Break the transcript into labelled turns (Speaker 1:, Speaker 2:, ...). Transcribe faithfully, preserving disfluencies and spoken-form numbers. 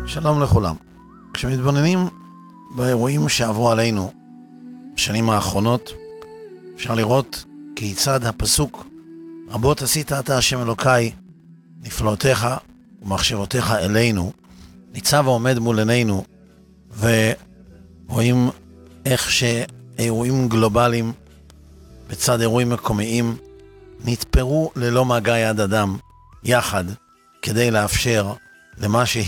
Speaker 1: שלום לכולם. כשמתבוננים באירועים שעברו עלינו בשנים האחרונות, אפשר לראות כיצד הפסוק רבות עשית אתה השם אלוקיי, נפלאותיך ומחשבותיך אלינו, ניצב ועומד מול עינינו, ורואים איך שאירועים גלובליים בצד אירועים מקומיים נתפרו ללא מגע יד אדם יחד כדי לאפשר למה שהיא